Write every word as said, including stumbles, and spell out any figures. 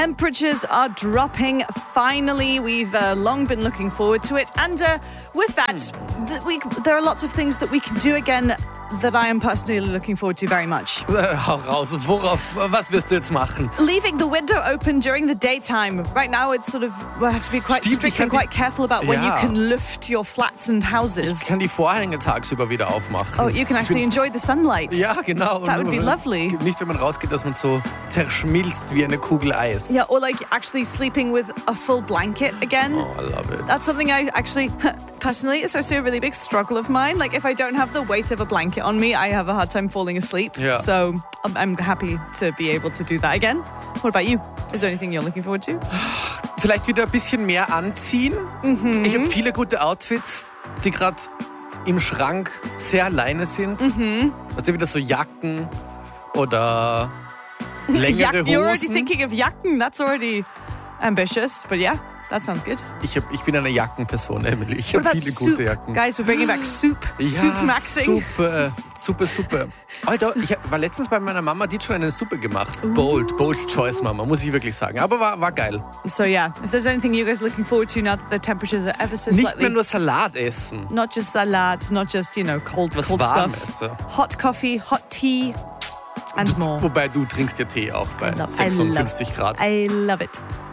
Temperatures are dropping. Finally, we've uh, long been looking forward to it. And uh, with that, th- we, there are lots of things that we can do again that I am personally looking forward to very much. Äh, hau raus, worauf, was wirst du jetzt machen? Leaving the window open during the daytime. Right now, it's sort of, we have to be quite Stimmt, strict and die- quite careful about when Ja. you can lift your flats and houses. Ich kann die Vorhänge tagsüber wieder aufmachen. Oh, you can actually enjoy the sunlight. Ja, genau. That would be lovely. Nicht, wenn man rausgeht, dass man so zerschmilzt wie eine Kugel Eis. Yeah, or like actually sleeping with a full blanket again. Oh, I love it. That's something I actually, personally, it's actually a really big struggle of mine. Like, if I don't have the weight of a blanket on me, I have a hard time falling asleep. Yeah. So I'm, I'm happy to be able to do that again. What about you? Is there anything you're looking forward to? Vielleicht wieder ein bisschen mehr anziehen. Mhm. Ich habe viele gute Outfits, die gerade im Schrank sehr alleine sind. Mhm. Also wieder so Jacken oder längere Jack- You're already Hosen. thinking of Jacken. That's already ambitious. But yeah, that sounds good. Ich, hab, ich bin eine Jackenperson, Emily. Ich What habe about viele soup? gute Jacken. Guys, we're bringing back soup. Ja, soup maxing. super, super, super. Alter, ich war letztens bei meiner Mama, die hat schon eine Suppe gemacht. Bold, bold choice, Mama, muss ich wirklich sagen. Aber war, war geil. So yeah, if there's anything you guys are looking forward to now that the temperatures are ever so Nicht slightly... mehr nur Salat essen. Not just salad, not just, you know, cold, Was cold Warmes. stuff. Hot coffee, hot tea and more. Wobei du trinkst ja Tee auch bei I love- I sechsundfünfzig Grad. I love it.